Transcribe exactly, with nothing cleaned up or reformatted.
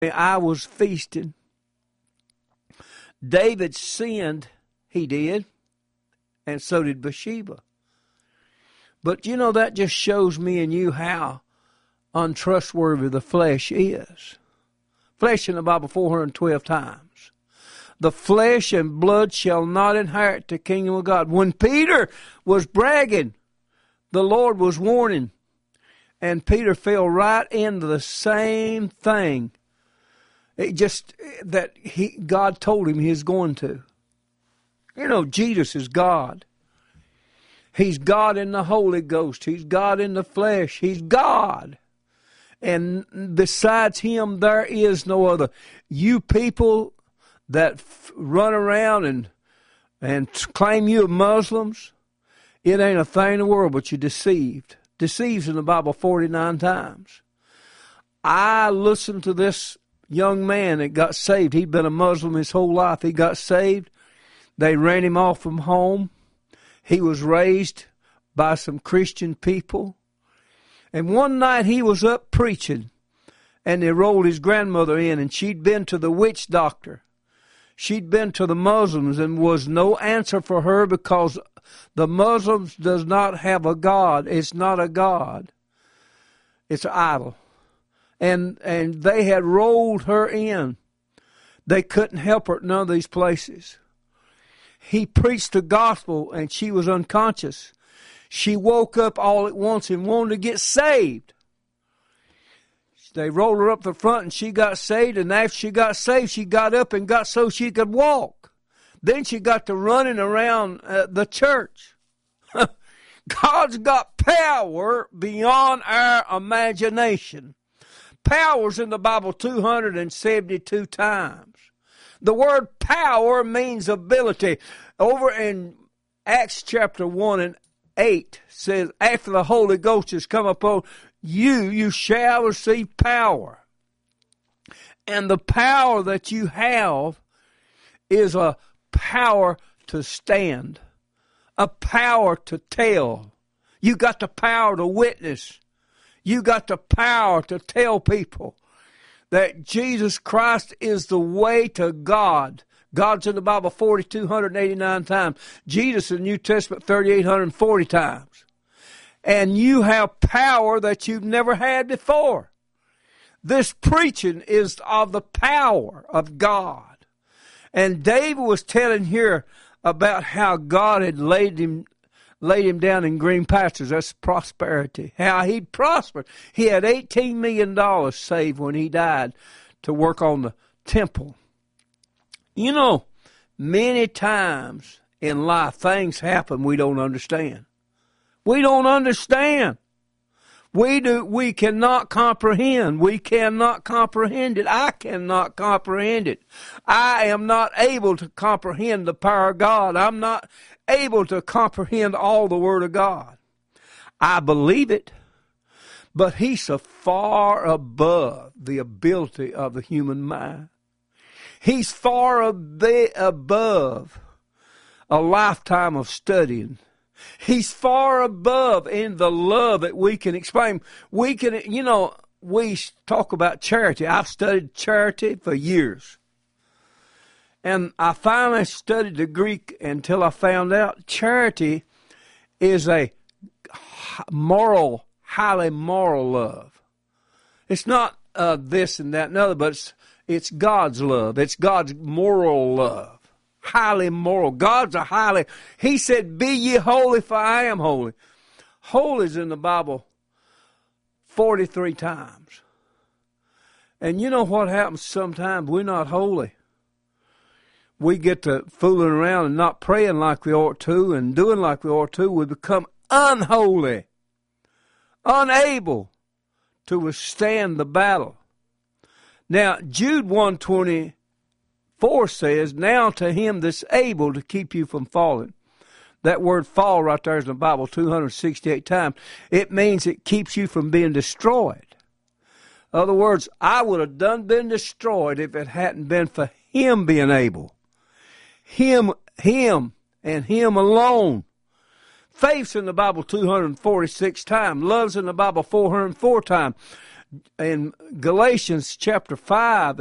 I was feasting. David sinned, he did, and so did Bathsheba. But you know, that just shows me and you how untrustworthy the flesh is. Flesh in the Bible four hundred twelve times. The flesh and blood shall not inherit the kingdom of God. When Peter was bragging, the Lord was warning, and Peter fell right into the same thing. It just that he God told him he was going to. You know, Jesus is God. He's God in the Holy Ghost. He's God in the flesh. He's God. And besides him, there is no other. You people that f- run around and and claim you're Muslims, it ain't a thing in the world but you're deceived. Deceives in the Bible forty-nine times. I listened to this young man that got saved. He'd been a Muslim his whole life. He got saved. They ran him off from home. He was raised by some Christian people. And one night he was up preaching, and they rolled his grandmother in, and she'd been to the witch doctor. She'd been to the Muslims, and was no answer for her because the Muslims does not have a God. It's not a God. It's an idol. And and they had rolled her in. They couldn't help her at none of these places. He preached the gospel, and she was unconscious. She woke up all at once and wanted to get saved. They rolled her up the front, and she got saved. And after she got saved, she got up and got so she could walk. Then she got to running around uh, the church. God's got power beyond our imagination. Power's in the Bible two hundred seventy-two times. The word power means ability. Over in Acts chapter one and eight says, after the Holy Ghost has come upon you, you shall receive power. And the power that you have is a power to stand, a power to tell. You got the power to witness. You got the power to tell people that Jesus Christ is the way to God. God's in the Bible four thousand two hundred eighty-nine times. Jesus in the New Testament three thousand eight hundred forty times. And you have power that you've never had before. This preaching is of the power of God. And David was telling here about how God had laid him laid him down in green pastures. That's prosperity. How he'd prospered. He had eighteen million dollars saved when he died to work on the temple. You know, many times in life things happen we don't understand. We don't understand. We do. We cannot comprehend. We cannot comprehend it. I cannot comprehend it. I am not able to comprehend the power of God. I'm not able to comprehend all the Word of God. I believe it, but He's so far above the ability of the human mind. He's far ab- above a lifetime of studying. He's far above in the love that we can explain. We can, you know, we talk about charity. I've studied charity for years. And I finally studied the Greek until I found out charity is a moral, highly moral love. It's not uh, this and that and other, but it's, it's God's love. It's God's moral love. Highly moral. God's a highly, He said, be ye holy, for I am holy. Holy is in the Bible forty-three times. And you know what happens sometimes? We're not holy. We get to fooling around and not praying like we ought to and doing like we ought to. We become unholy, unable to withstand the battle. Now, Jude one twenty-four says, now to Him that's able to keep you from falling. That word fall right there is in the Bible two hundred sixty-eight times. It means it keeps you from being destroyed. In other words, I would have done been destroyed if it hadn't been for Him being able. Him, Him, and Him alone. Faith's in the Bible two hundred forty-six times. Love's in the Bible four hundred four times. in Galatians chapter five